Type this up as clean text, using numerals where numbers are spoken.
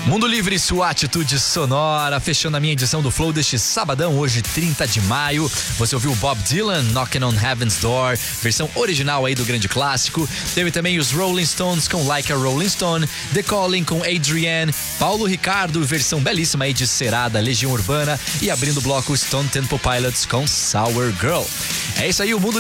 Mundo Livre, sua atitude sonora, fechando a minha edição do Flow deste sabadão, hoje 30 de maio. Você ouviu Bob Dylan, Knocking on Heaven's Door, versão original aí do grande clássico. Teve também os Rolling Stones com Like a Rolling Stone, The Calling com Adrienne, Paulo Ricardo, versão belíssima aí de Cerada, Legião Urbana, e abrindo o bloco Stone Temple Pilots com Sour Girl. É isso aí, o Mundo